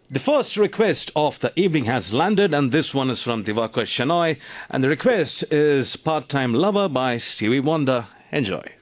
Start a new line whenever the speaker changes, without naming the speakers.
The first request of the evening has landed, and this one is from Divakar Shenoy. And the request is Part Time Lover by Stevie Wonder. Enjoy.